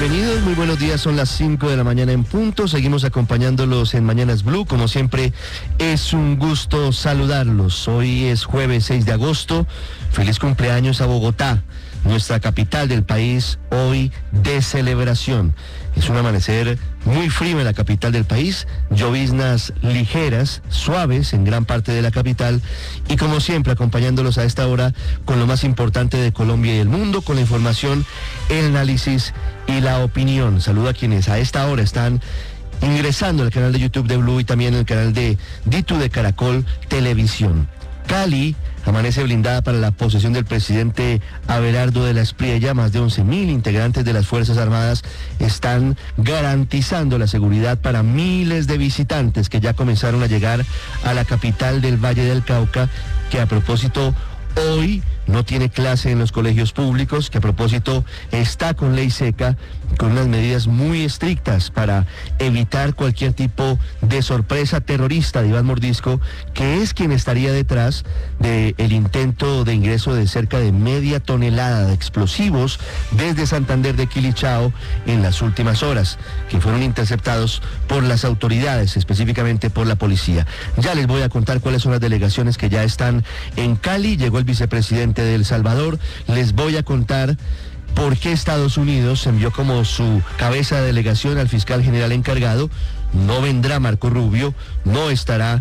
Bienvenidos, muy buenos días, son las 5 de la mañana en punto, seguimos acompañándolos en Mañanas Blue, como siempre es un gusto saludarlos. Hoy es jueves 6 de agosto, feliz cumpleaños a Bogotá, nuestra capital del país, hoy de celebración. Es un amanecer muy frío en la capital del país, lloviznas ligeras, suaves en gran parte de la capital y como siempre acompañándolos a esta hora con lo más importante de Colombia y el mundo, con la información, el análisis y la opinión. Saludo a quienes a esta hora están ingresando al canal de YouTube de Blue y también el canal de Ditu de Caracol Televisión. Cali amanece blindada para la posesión del presidente Abelardo de la Espriella. Más de 11.000 integrantes de las Fuerzas Armadas están garantizando la seguridad para miles de visitantes que ya comenzaron a llegar a la capital del Valle del Cauca, que a propósito hoy no tiene clase en los colegios públicos, que a propósito está con ley seca, con unas medidas muy estrictas para evitar cualquier tipo de sorpresa terrorista de Iván Mordisco, que es quien estaría detrás del intento de ingreso de cerca de media tonelada de explosivos desde Santander de Quilichao en las últimas horas, que fueron interceptados por las autoridades, específicamente por la policía. Ya les voy a contar cuáles son las delegaciones que ya están en Cali. Llegó el vicepresidente de El Salvador. Les voy a contar por qué Estados Unidos envió como su cabeza de delegación al fiscal general encargado. No vendrá Marco Rubio, no estará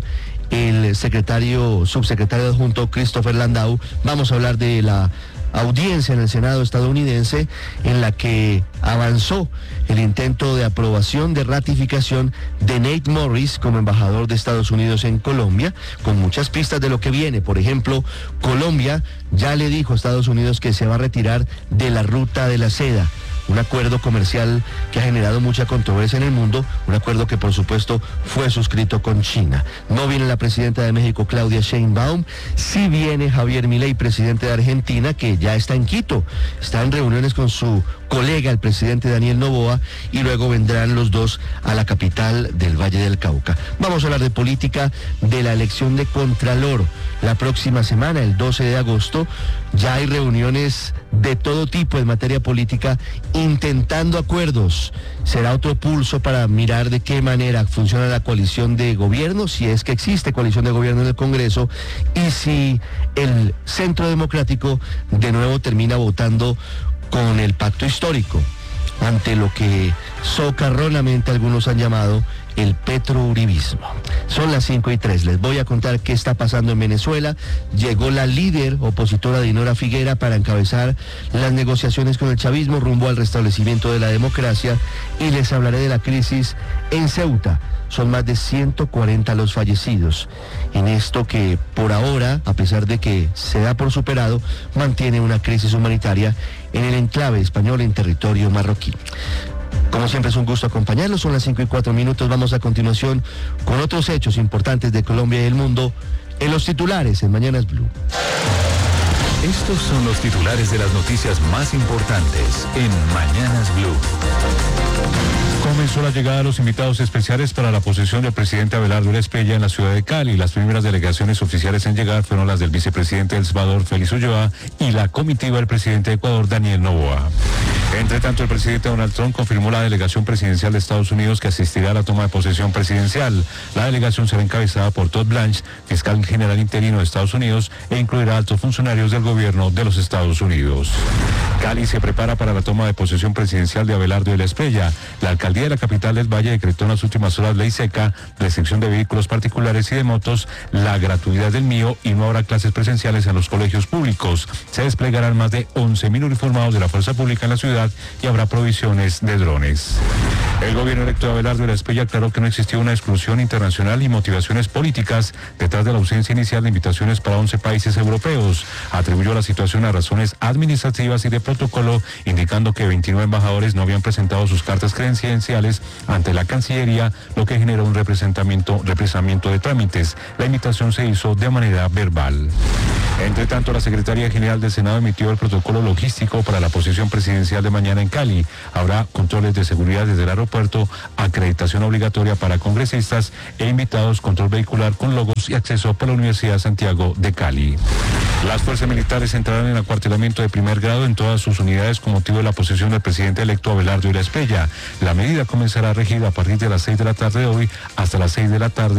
el subsecretario adjunto Christopher Landau. Vamos a hablar de la audiencia en el Senado estadounidense en la que avanzó el intento de aprobación de ratificación de Nate Morris como embajador de Estados Unidos en Colombia, con muchas pistas de lo que viene. Por ejemplo, Colombia ya le dijo a Estados Unidos que se va a retirar de la ruta de la seda, un acuerdo comercial que ha generado mucha controversia en el mundo, un acuerdo que por supuesto fue suscrito con China. No viene la presidenta de México, Claudia Sheinbaum, sí viene Javier Milei, presidente de Argentina, que ya está en Quito, está en reuniones con su colega, el presidente Daniel Noboa, y luego vendrán los dos a la capital del Valle del Cauca. Vamos a hablar de política, de la elección de Contralor. La próxima semana, el 12 de agosto, ya hay reuniones de todo tipo en materia política, intentando acuerdos. Será otro pulso para mirar de qué manera funciona la coalición de gobierno, si es que existe coalición de gobierno en el Congreso, y si el Centro Democrático de nuevo termina votando con el pacto histórico, ante lo que socarronamente algunos han llamado el petrouribismo. Son las 5:03, les voy a contar qué está pasando en Venezuela. Llegó la líder opositora Dinora Figuera para encabezar las negociaciones con el chavismo rumbo al restablecimiento de la democracia, y les hablaré de la crisis en Ceuta. Son más de 140 los fallecidos en esto que por ahora, a pesar de que se da por superado, mantiene una crisis humanitaria en el enclave español en territorio marroquí. Como siempre es un gusto acompañarlos, son las 5:04. Vamos a continuación con otros hechos importantes de Colombia y el mundo en los titulares en Mañanas Blue. Estos son los titulares de las noticias más importantes en Mañanas Blue. Comenzó la llegada de los invitados especiales para la posesión del presidente Abelardo de la Espriella en la ciudad de Cali. Las primeras delegaciones oficiales en llegar fueron las del vicepresidente de El Salvador, Félix Ulloa, y la comitiva del presidente de Ecuador, Daniel Noboa. Entre tanto, el presidente Donald Trump confirmó la delegación presidencial de Estados Unidos que asistirá a la toma de posesión presidencial. La delegación será encabezada por Todd Blanche, fiscal general interino de Estados Unidos, e incluirá altos funcionarios del gobierno de los Estados Unidos. Cali se prepara para la toma de posesión presidencial de Abelardo de la Espriella. La alcaldía de la capital del Valle decretó en las últimas horas ley seca, restricción de vehículos particulares y de motos, la gratuidad del MIO, y no habrá clases presenciales en los colegios públicos. Se desplegarán más de 11.000 uniformados de la fuerza pública en la ciudad y habrá provisiones de drones. El gobierno electo de Abelardo de la Espriella aclaró que no existió una exclusión internacional y motivaciones políticas detrás de la ausencia inicial de invitaciones para 11 países europeos. Atribuyó la situación a razones administrativas y de protocolo, indicando que 29 embajadores no habían presentado sus cartas credenciales ante la Cancillería, lo que generó un represamiento de trámites. La invitación se hizo de manera verbal. Entre tanto, la Secretaría General del Senado emitió el protocolo logístico para la posesión presidencial de mañana en Cali. Habrá controles de seguridad desde el aeropuerto, acreditación obligatoria para congresistas e invitados, control vehicular con logos y acceso por la Universidad Santiago de Cali. Las fuerzas militares entrarán en acuartelamiento de primer grado en todas sus unidades con motivo de la posesión del presidente electo Abelardo Uribe Esprella. La medida comenzará a regir a partir de las 6 de la tarde de hoy hasta las 6 de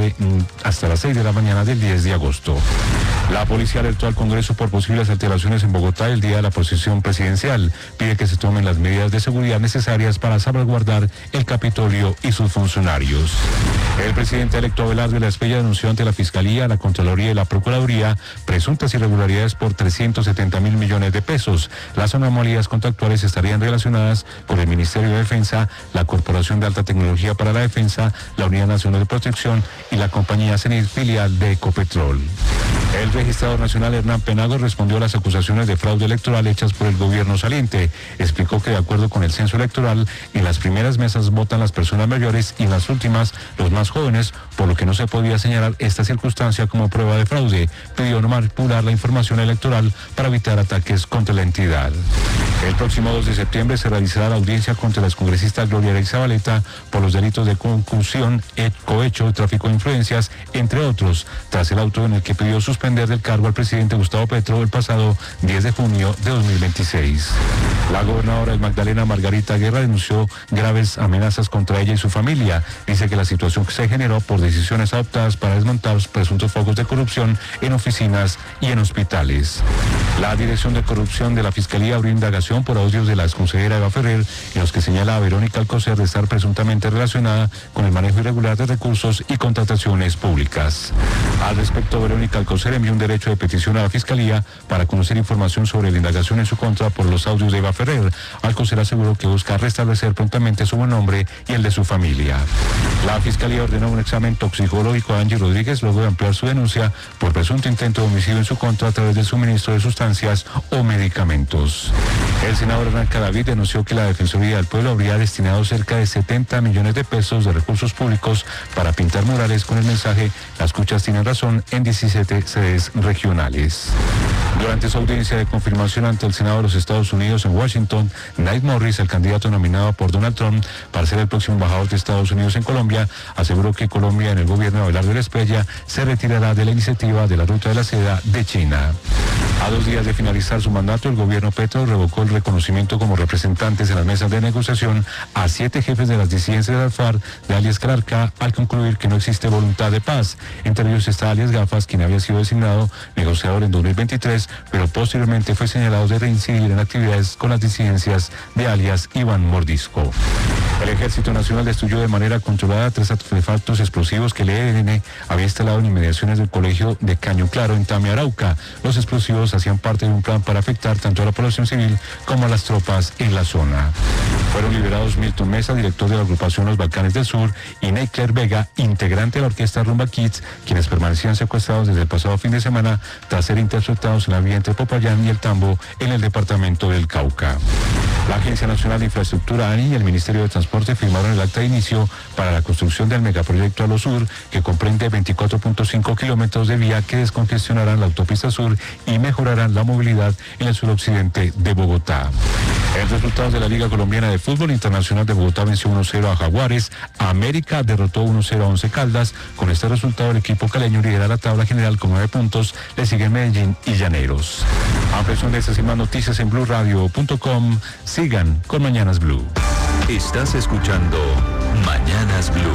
la mañana del 10 de agosto. La policía alertó al Congreso por posibles alteraciones en Bogotá el día de la posesión presidencial. Pide que se tomen las medidas de seguridad necesarias para salvaguardar el Capitolio y sus funcionarios. El presidente electo Abelardo Uribe Esprella denunció ante la Fiscalía, la Contraloría y la Procuraduría presuntas irregularidades por 370.000 millones de pesos. Las anomalías contractuales estarían relacionadas con el Ministerio de Defensa, la Corporación de Alta Tecnología para la Defensa, la Unidad Nacional de Protección y la compañía Cenit, filial de Ecopetrol. El registrador nacional Hernán Penagos respondió a las acusaciones de fraude electoral hechas por el gobierno saliente. Explicó que de acuerdo con el censo electoral, en las primeras mesas votan las personas mayores y en las últimas los más jóvenes, por lo que no se podía señalar esta circunstancia como prueba de fraude. Pidió no manipular la información electoral para evitar ataques contra la entidad. El próximo 2 de septiembre se realizará la audiencia contra la excongresista Gloria Arey Zabaleta por los delitos de concursión, cohecho, tráfico de influencias, entre otros, tras el auto en el que pidió suspender del cargo al presidente Gustavo Petro el pasado 10 de junio de 2026. La gobernadora de Magdalena, Margarita Guerra, denunció graves amenazas contra ella y su familia. Dice que la situación se generó por decisiones adoptadas para desmontar presuntos focos de corrupción en oficinas y en hospitales. La Dirección de Corrupción de la Fiscalía abrió indagación por audios de la exconsejera Eva Ferrer, en los que señala a Verónica Alcocer de estar presuntamente relacionada con el manejo irregular de recursos y contrataciones públicas. Al respecto, Verónica Alcocer envió un derecho de petición a la Fiscalía para conocer información sobre la indagación en su contra por los audios de Eva Ferrer. Alcocer aseguró que busca restablecer prontamente su buen nombre y el de su familia. La Fiscalía ordenó un examen toxicológico a Angie Rodríguez luego de ampliar su denuncia por presunto intento de homicidio en su contra a través del suministro de sustancias o medicamentos. El senador Hernán Cadavid denunció que la Defensoría del Pueblo habría destinado cerca de 70 millones de pesos de recursos públicos para pintar murales con el mensaje "Las cuchas tienen razón" en 17 sedes regionales. Durante su audiencia de confirmación ante el Senado de los Estados Unidos en Washington, Nate Morris, el candidato nominado por Donald Trump para ser el próximo embajador de Estados Unidos en Colombia, aseguró que Colombia, en el gobierno de Abelardo Uribe Esprella, se retirará de la iniciativa de la Ruta de la Seda de China. A 2 días de finalizar su mandato, el gobierno Petro revocó el reconocimiento como representantes en las mesas de negociación a 7 jefes de las disidencias de la FARC de alias Calarcá, al concluir que no existe voluntad de paz. Entre ellos está alias Gafas, quien había sido designado negociador en 2023, pero posteriormente fue señalado de reincidir en actividades con las disidencias de alias Iván Mordisco. El Ejército Nacional destruyó de manera controlada 3 artefactos explosivos que el ELN había instalado en inmediaciones del colegio de Caño Claro, en Tamia, Arauca. Los explosivos hacían parte de un plan para afectar tanto a la población civil como a las tropas en la zona. Fueron liberados Milton Mesa, director de la agrupación Los Balcanes del Sur, y Neikler Vega, integrante de la orquesta Rumba Kids, quienes permanecían secuestrados desde el pasado fin de semana tras ser interceptados en la vía entre Popayán y El Tambo, en el departamento del Cauca. La Agencia Nacional de Infraestructura, ANI, y el Ministerio de Transporte firmaron el acta de inicio para la construcción del megaproyecto Alo Sur, que comprende 24.5 kilómetros de vía que descongestionarán la autopista sur y mejorarán la movilidad en el suroccidente de Bogotá. En resultados de la Liga Colombiana de Fútbol, Internacional de Bogotá venció 1-0 a Jaguares, América derrotó 1-0 a Once Caldas. Con este resultado, el equipo caleño lidera la tabla general con 9 puntos, le siguen Medellín y Llaneros. Ampliación de estas y más noticias en BluRadio.com. Sigan con Mañanas Blue. Estás escuchando Mañanas Blue.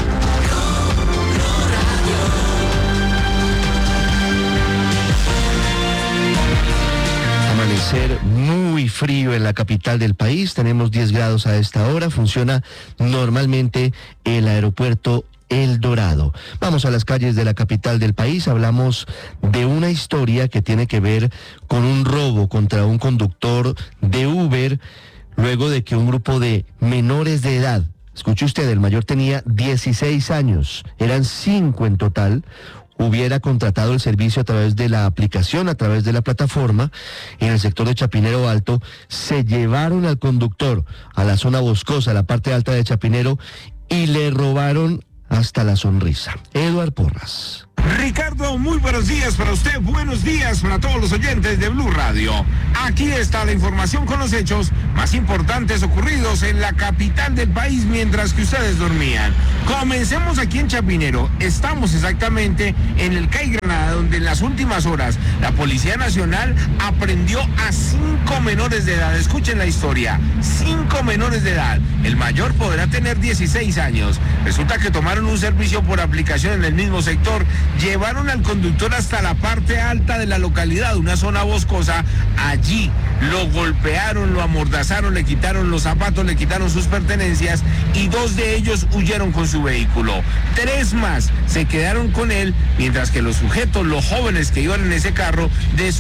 Amanecer muy frío en la capital del país, tenemos 10 grados a esta hora, funciona normalmente el aeropuerto El Dorado. Vamos a las calles de la capital del país, hablamos de una historia que tiene que ver con un robo contra un conductor de Uber, luego de que un grupo de menores de edad, escuche usted, el mayor tenía 16 años, eran 5 en total, hubiera contratado el servicio a través de la aplicación, a través de la plataforma, en el sector de Chapinero Alto, se llevaron al conductor a la zona boscosa, la parte alta de Chapinero, y le robaron hasta la sonrisa. Eduard Porras. Ricardo, muy buenos días para usted, buenos días para todos los oyentes de Blue Radio. Aquí está la información con los hechos más importantes ocurridos en la capital del país mientras que ustedes dormían. Comencemos aquí en Chapinero. Estamos exactamente en el CAI Granada, donde en las últimas horas la Policía Nacional aprendió a 5 menores de edad. Escuchen la historia, 5 menores de edad. El mayor podrá tener 16 años. Resulta que tomaron un servicio por aplicación en el mismo sector. Llevaron al conductor hasta la parte alta de la localidad, una zona boscosa. Allí lo golpearon, lo amordazaron, le quitaron los zapatos, le quitaron sus pertenencias y 2 de ellos huyeron con su vehículo. 3 más se quedaron con él, mientras que los sujetos, los jóvenes que iban en ese carro,